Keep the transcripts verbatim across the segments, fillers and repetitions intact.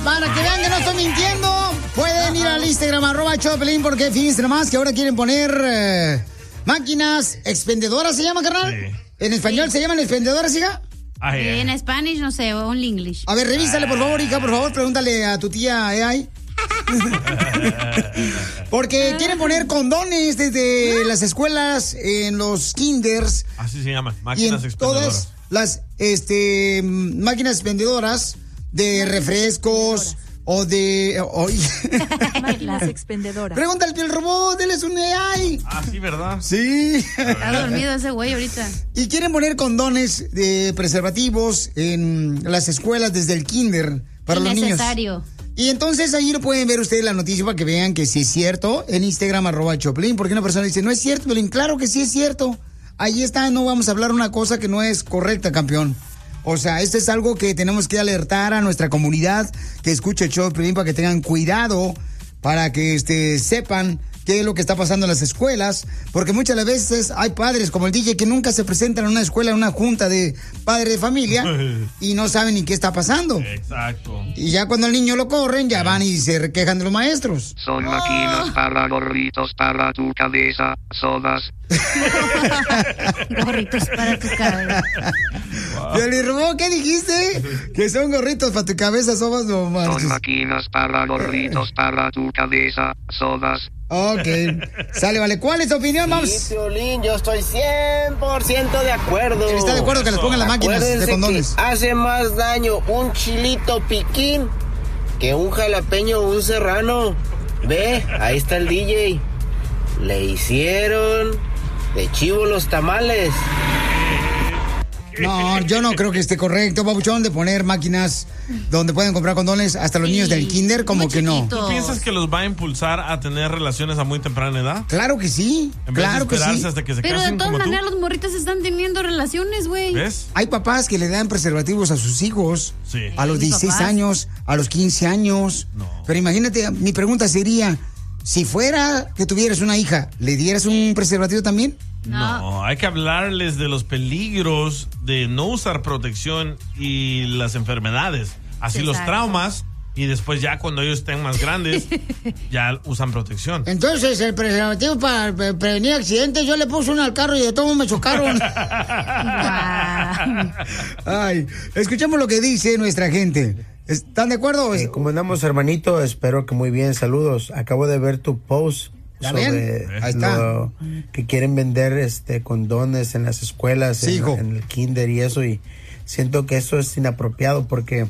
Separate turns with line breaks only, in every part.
para que vean que no estoy mintiendo, pueden ir al Instagram, arroba Choplin, porque fíjense nomás que ahora quieren poner eh, máquinas expendedoras, ¿se llama, carnal? Sí. ¿En español sí. se llaman expendedoras, hija?
Ah, yeah.
En Spanish, no sé, o en English.
A ver, revísale, por favor, hija, por favor, pregúntale a tu tía A I. Porque quieren poner condones desde las escuelas, en los kinders.
Así se llaman, máquinas
y en
expendedoras.
Todas las este, máquinas expendedoras de refrescos o de... O,
máquinas expendedoras.
Pregúntale al robot, él es un A I.
Ah, sí, ¿verdad?
Sí.
Está dormido ese güey ahorita.
Y quieren poner condones de preservativos en las escuelas desde el kinder para los niños.
Innecesario.
Y entonces ahí lo pueden ver ustedes la noticia para que vean que sí es cierto. En Instagram, arroba Choplin, porque una persona dice, no es cierto, Pelín. Claro que sí es cierto. Ahí está, no vamos a hablar una cosa que no es correcta, campeón. O sea, esto es algo que tenemos que alertar a nuestra comunidad que escuche el show de Pelín para que tengan cuidado, para que este, sepan qué es lo que está pasando en las escuelas, porque muchas de las veces hay padres como el D J que nunca se presentan en una escuela, en una junta de padres de familia y no saben ni qué está pasando.
Exacto.
Y ya cuando el niño lo corren, ya van y se quejan de los maestros.
Son máquinas oh. para gorritos para tu cabeza, sodas.
Gorritos para tu cabeza.
Wow. ¿Qué dijiste? Que son gorritos para tu cabeza, sodas, no manches.
Son máquinas para gorritos para tu cabeza, sodas.
Ok, sale, vale. ¿Cuál es tu opinión, Mams?
Sí, Piolín, yo estoy cien por ciento de acuerdo.
¿Está de acuerdo que les pongan las máquinas de condones?
Hace más daño un chilito piquín que un jalapeño o un serrano. Ve, ahí está el D J. Le hicieron de chivo los tamales.
No, yo no creo que esté correcto, babuchón, de poner máquinas donde pueden comprar condones hasta los sí, niños del kinder, como que no.
¿Tú piensas que los va a impulsar a tener relaciones a muy temprana edad?
Claro que sí,
en vez
claro
de esperarse
que sí.
Hasta que se
Pero
casen,
de todas
como
maneras
tú.
los morritos están teniendo relaciones, güey.
¿Ves?
Hay papás que le dan preservativos a sus hijos
sí.
a los dieciséis años, a los quince años.
No.
Pero imagínate, mi pregunta sería, si fuera que tuvieras una hija, ¿le dieras un preservativo también?
No. no, hay que hablarles de los peligros de no usar protección y las enfermedades. Así Exacto. los traumas y después ya cuando ellos estén más grandes ya usan protección.
Entonces el preservativo para pre prevenir accidentes, yo le puse uno al carro y de todo me chocaron. Ay, escuchemos lo que dice nuestra gente. ¿Están de acuerdo?
Eh, ¿Cómo andamos, hermanito? Espero que muy bien. Saludos. Acabo de ver tu post sobre
Ahí está.
Lo que quieren vender este condones en las escuelas,
sí,
en, en el kinder y eso, y siento que eso es inapropiado porque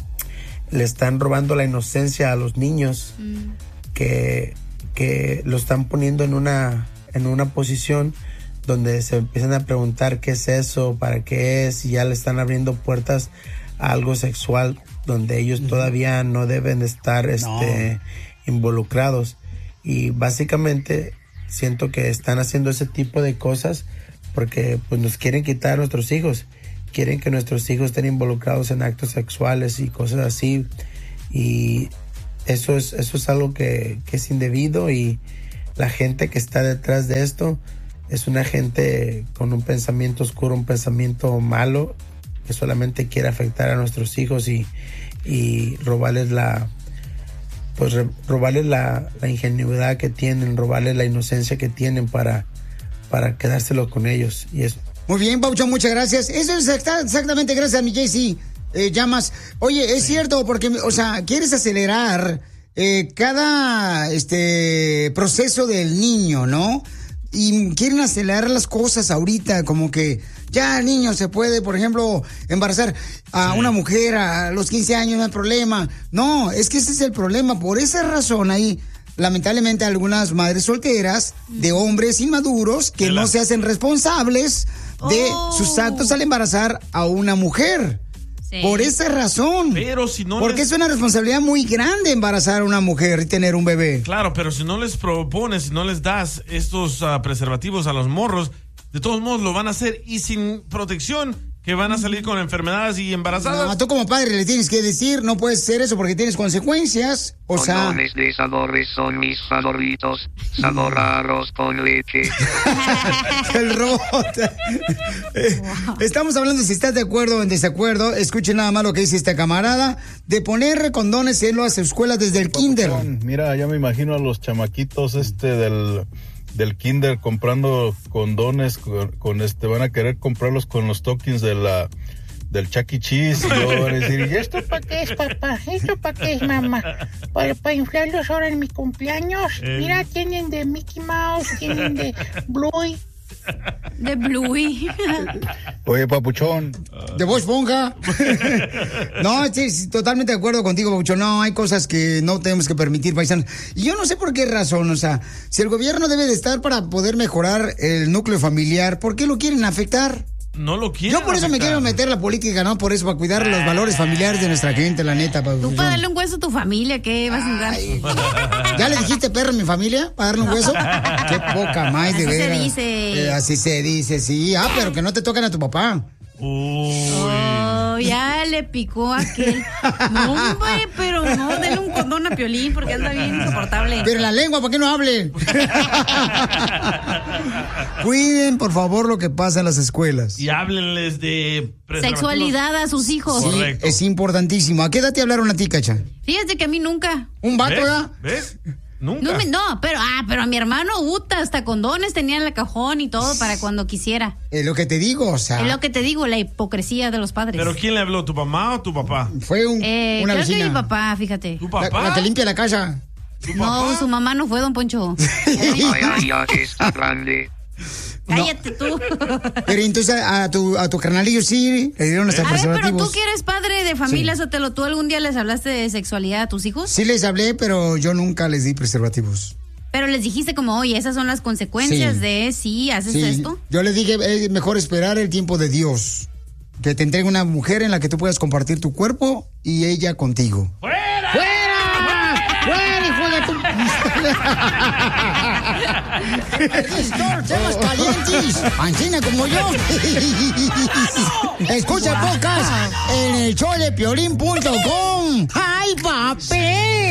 le están robando la inocencia a los niños mm. que, que lo están poniendo en una, en una posición donde se empiezan a preguntar qué es eso, para qué es, y ya le están abriendo puertas a algo sexual donde ellos mm. todavía no deben estar este, no. involucrados. Y básicamente siento que están haciendo ese tipo de cosas porque pues nos quieren quitar a nuestros hijos, quieren que nuestros hijos estén involucrados en actos sexuales y cosas así, y eso es eso es algo que, que es indebido, y la gente que está detrás de esto es una gente con un pensamiento oscuro, un pensamiento malo, que solamente quiere afectar a nuestros hijos y, y robarles la pues robarles la, la ingenuidad que tienen, robarles la inocencia que tienen para, para quedárselo con ellos. Y eso.
Muy bien, Paucho, muchas gracias. Eso es exactamente gracias a mi J C. Eh, llamas. Oye, es sí. cierto, porque, o sea, quieres acelerar eh, cada este proceso del niño, ¿no? Y quieren acelerar las cosas ahorita, como que ya el niño se puede, por ejemplo, embarazar a sí. una mujer a los quince años, no hay problema. No, es que ese es el problema. Por esa razón hay, lamentablemente, algunas madres solteras de hombres inmaduros que no se hacen responsables de oh. sus actos al embarazar a una mujer. Sí. Por esa razón.
Pero si no
Porque
les...
es una responsabilidad muy grande embarazar a una mujer y tener un bebé.
Claro, pero si no les propones, si no les das estos uh, preservativos a los morros, de todos modos lo van a hacer y sin protección que van a salir con enfermedades y embarazadas.
No, tú como padre le tienes que decir, no puedes hacer eso porque tienes consecuencias. O sea...
Condones de sabores son mis favoritos. Sabor a arroz con leche.
El robot. Eh, Estamos hablando si estás de acuerdo o en desacuerdo. Escuchen nada más lo que dice esta camarada. De poner condones en las escuelas desde el kinder.
Mira, ya me imagino a los chamaquitos este del... del kinder comprando condones con, con este, van a querer comprarlos con los tokens de la del Chuck E. Cheese y luego van a decir, ¿y esto para qué es, papá? ¿Esto para qué es, mamá? Para, para inflarlos ahora en mi cumpleaños.
Eh.
Mira, tienen de Mickey Mouse, tienen de Bluey.
De Bluey.
Oye, papuchón.
De Bob Esponja. No, sí, sí, totalmente de acuerdo contigo, Papuchón. No, hay cosas que no tenemos que permitir, paisanos. Y yo no sé por qué razón, o sea, si el gobierno debe de estar para poder mejorar el núcleo familiar, ¿por qué lo quieren afectar?
No lo quieren
Yo por eso me
afectar.
quiero meter a la política, ¿no? Por eso, para cuidar los valores familiares de nuestra gente, la neta, Papuchón.
Tú para darle un hueso a tu familia, ¿qué vas a dar?
¿Ya le dijiste perro a mi familia para darle un hueso? Qué poca más, de
Así se
veras.
dice.
Eh, así se dice, sí. Ah, pero que no te tocan a tu papá.
Uy.
Oh, ya le picó a aquel. No, hombre, pero no, denle un condón a Piolín porque anda bien insoportable.
Pero en la lengua, ¿para qué no hable? Cuiden, por favor, lo que pasa en las escuelas.
Y háblenles de preservativos.
Sexualidad a sus hijos.
Sí,
Correcto.
es importantísimo. ¿A qué edad te hablaron a ti, Cacha?
Fíjate que a mí nunca.
¿Un vato,
¿Ves?
ya?
¿Ves? Nunca.
No, me- no, pero ah, pero a mi hermano Uta hasta condones tenía en el cajón y todo para cuando quisiera.
Es lo que te digo, o sea.
Es lo que te digo, la hipocresía de los padres.
¿Pero quién le habló? ¿Tu mamá o tu papá?
Fue un,
eh,
una
creo
vecina.
que mi papá, fíjate.
¿Tu
La,
papá?
la que limpia la casa.
¿Tu
No,
papá?
su mamá no fue, don Poncho.
Vaya, ya que está grande.
Cállate tú.
Pero entonces a, a tu, a tu carnalillo sí le dieron hasta
A ver, pero
preservativos.
tú que eres padre de familia, Sotelo, ¿tú algún día les hablaste de sexualidad a tus hijos?
Sí les hablé, pero yo nunca les di preservativos.
Pero les dijiste como, oye, esas son las consecuencias
Sí.
de si haces
Sí,
esto.
yo les dije, es mejor esperar el tiempo de Dios. Que te entregue una mujer en la que tú puedas compartir tu cuerpo y ella contigo.
¡Fuera!
¡Fuera! ¡Fuera, hijo de tu... ¡Temas calientes! ¡Ancina como yo! Escucha pocas en el show de piolín punto com. ¡Ay, papel!